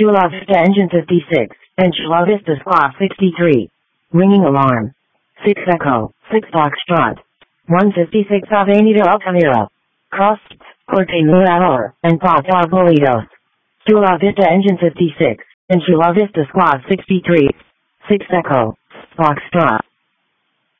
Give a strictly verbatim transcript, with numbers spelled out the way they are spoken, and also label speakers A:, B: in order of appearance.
A: Chula Vista engine fifty-six, and Chula Vista squawk sixty-three. Ringing alarm. six Echo, six Foxtrot. one fifty-six Avenida Altamira. Crossed, Corte Nuevo, and Pata Bolidos. Chula Vista engine fifty-six, and Chula Vista squawk sixty-three. six Echo, Foxtrot.